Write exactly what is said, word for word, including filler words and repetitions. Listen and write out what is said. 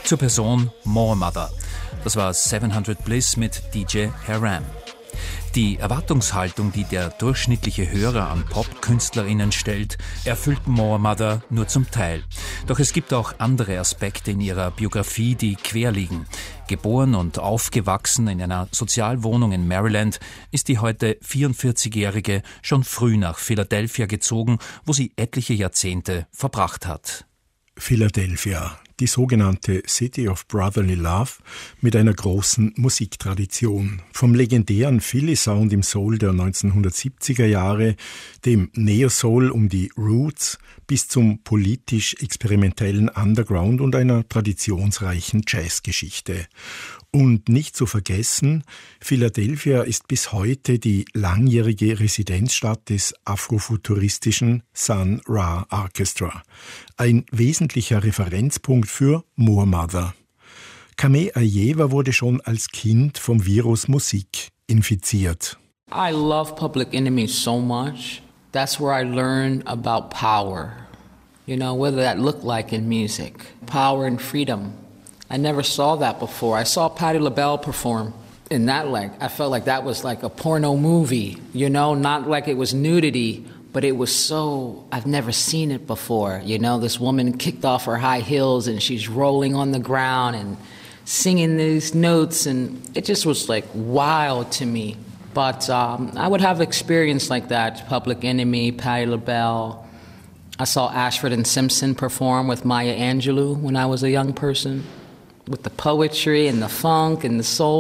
Zur Person More Mother. Das war seven hundred Bliss mit D J Haram. Die Erwartungshaltung, die der durchschnittliche Hörer an Pop-KünstlerInnen stellt, erfüllt More Mother nur zum Teil. Doch es gibt auch andere Aspekte in ihrer Biografie, die quer liegen. Geboren und aufgewachsen in einer Sozialwohnung in Maryland, ist die heute vierundvierzigjährige schon früh nach Philadelphia gezogen, wo sie etliche Jahrzehnte verbracht hat. Philadelphia, die sogenannte City of Brotherly Love mit einer großen Musiktradition. Vom legendären Philly-Sound im Soul der neunzehnhundertsiebziger Jahre, dem Neo-Soul um die Roots, bis zum politisch-experimentellen Underground und einer traditionsreichen Jazzgeschichte. Und nicht zu vergessen, Philadelphia ist bis heute die langjährige Residenzstadt des afrofuturistischen Sun Ra Orchestra. Ein wesentlicher Referenzpunkt für More Mother. Kameh Ajeva wurde schon als Kind vom Virus Musik infiziert. I love Public Enemy so much. That's where I learned about power. You know, what did that look like in music? Power and freedom. I never saw that before. I saw Patti LaBelle perform. In that, like, I felt like that was like a porno movie, you know, not like it was nudity, but it was so, I've never seen it before. You know, this woman kicked off her high heels and she's rolling on the ground and singing these notes, and it just was like wild to me. But um, I would have experience like that, Public Enemy, Patti LaBelle. I saw Ashford and Simpson perform with Maya Angelou when I was a young person, with the poetry and the funk and the soul.